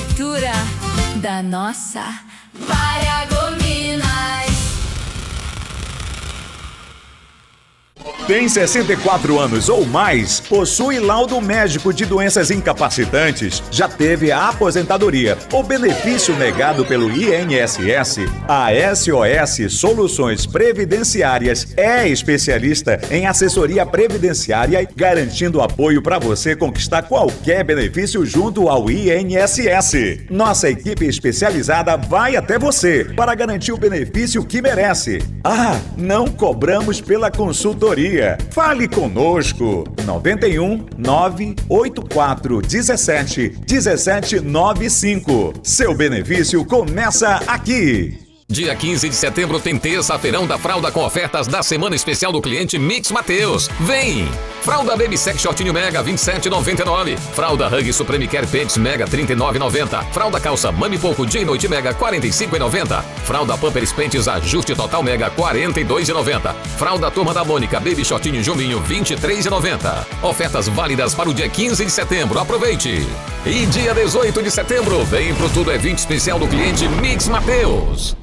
Prefeitura da nossa Paragominas. Tem 64 anos ou mais, possui laudo médico de doenças incapacitantes, já teve a aposentadoria ou benefício negado pelo INSS? A SOS Soluções Previdenciárias é especialista em assessoria previdenciária, garantindo apoio para você conquistar qualquer benefício junto ao INSS. Nossa equipe especializada vai até você para garantir o benefício que merece. Ah, não cobramos pela consultoria. Fale conosco. 91 984 17 17 95. Seu benefício começa aqui. Dia 15 de setembro tem terça-feirão da fralda com ofertas da semana especial do cliente Mix Mateus. Vem! Fralda Baby Sec Shortinho Mega 27,99. Fralda Hug Supreme Care Pets Mega 39,90. Fralda Calça Mami Pouco Dia e Noite Mega 45,90. Fralda Pampers Pentes Ajuste Total Mega 42,90. Fralda Turma da Mônica Baby Shortinho Juminho 23,90. Ofertas válidas para o dia 15 de setembro. Aproveite! E dia 18 de setembro vem pro Tudo é 20 especial do cliente Mix Mateus.